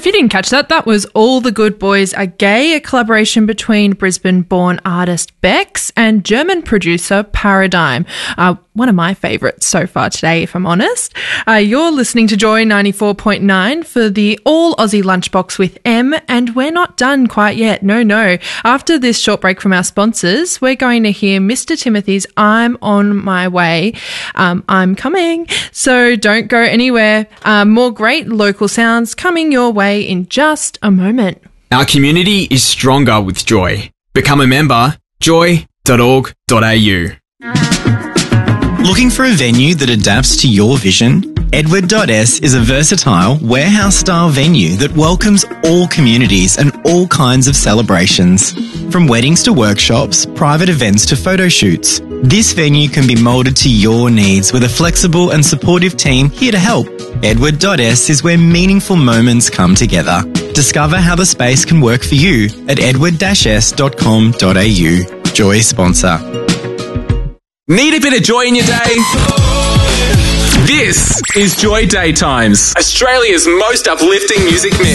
if you didn't catch that, that was All the Good Boys Are Gay, a collaboration between Brisbane-born artist Bex and German producer Paradigm. One of my favourites so far today, if I'm honest. You're listening to Joy 94.9 for the All Aussie Lunchbox with M, and we're not done quite yet. No. After this short break from our sponsors, we're going to hear Mr. Timothy's I'm on my way. I'm coming. So don't go anywhere. More great local sounds coming your way in just a moment. Our community is stronger with Joy. Become a member, joy.org.au. Looking for a venue that adapts to your vision? Edward.s is a versatile, warehouse-style venue that welcomes all communities and all kinds of celebrations. From weddings to workshops, private events to photo shoots, this venue can be moulded to your needs with a flexible and supportive team here to help. Edward.s is where meaningful moments come together. Discover how the space can work for you at edward-s.com.au. Joy sponsor. Need a bit of joy in your day? This is Joy Daytimes, Australia's most uplifting music mix.